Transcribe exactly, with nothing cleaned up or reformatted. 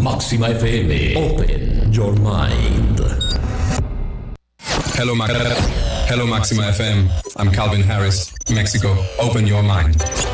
Máxima F M. Open your mind. Hello, Ma- Hello, Maxima F M. I'm Calvin Harris, Mexico. Open your mind.